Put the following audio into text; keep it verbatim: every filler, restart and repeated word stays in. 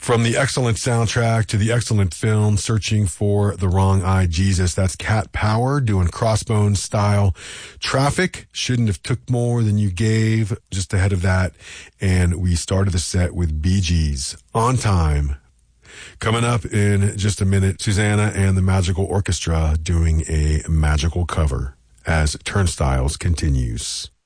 From the excellent soundtrack to the excellent film, Searching for the Wrong Eye Jesus, that's Cat Power doing Crossbones style. Traffic, Shouldn't Have Took More Than You Gave, just ahead of that. And we started the set with Bee Gees, On Time. Coming up in just a minute, Susanna and the Magical Orchestra doing a magical cover as Turnstiles continues.